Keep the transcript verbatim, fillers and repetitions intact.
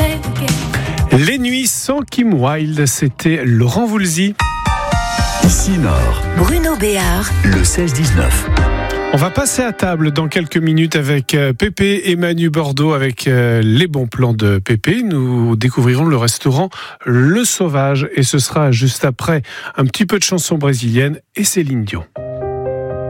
Les nuits sans Kim Wilde, c'était Laurent Voulzy. Ici Nord, Bruno Béard, le seize dix-neuf. On va passer à table dans quelques minutes avec Pépé et Manu Bordeaux avec les bons plans de Pépé. Nous découvrirons le restaurant Le Sauvage et ce sera juste après un petit peu de chansons brésiliennes et Céline Dion.